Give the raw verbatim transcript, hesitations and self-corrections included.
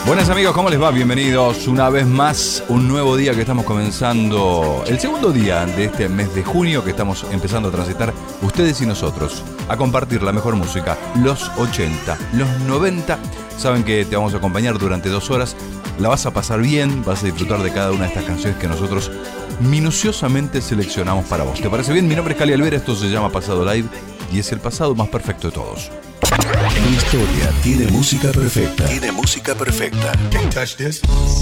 Buenas amigos, ¿cómo les va? Bienvenidos una vez más, un nuevo día que estamos comenzando, el segundo día de este mes de junio que estamos empezando a transitar ustedes y nosotros, a compartir la mejor música, los ochenta, los noventa. Saben que te vamos a acompañar durante dos horas, la vas a pasar bien, vas a disfrutar de cada una de estas canciones que nosotros minuciosamente seleccionamos para vos. ¿Te parece bien? Mi nombre es Cali Alvera, esto se llama Pasado Live y es el pasado más perfecto de todos. Tu historia tiene música perfecta. Tiene música perfecta. Can't touch this.